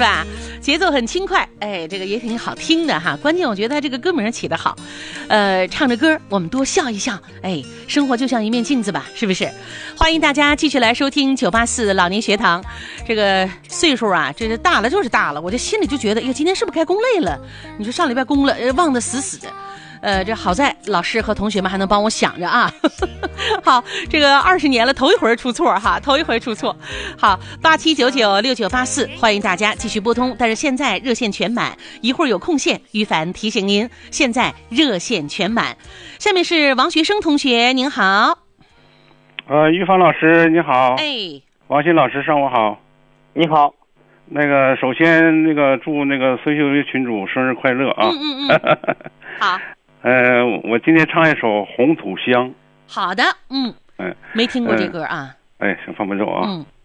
吧？节奏很轻快，哎，这个也挺好听的哈。关键我觉得他这个歌名起得好，唱着歌我们多笑一笑，哎，生活就像一面镜子吧，是不是？欢迎大家继续来收听984老年学堂。这个岁数啊，这是大了就是大了，我这心里就觉得，哎呀，今天是不是该攻累了？你说上礼拜攻了，忘得死死的。这好在老师和同学们还能帮我想着啊。好，这个20年了，头一回出错哈，头一回出错。好，87996984，欢迎大家继续拨通，但是现在热线全满，一会儿有空线，于凡提醒您，现在热线全满。下面是王学生同学，您好。 于凡老师你好。 哎， 王鑫老师上午好。 你好。 那个首先祝那个孙秀瑜群主生日快乐啊。 好。 我今天唱一首《红土乡》。 好的，没听过这歌啊。 行，放伴奏啊。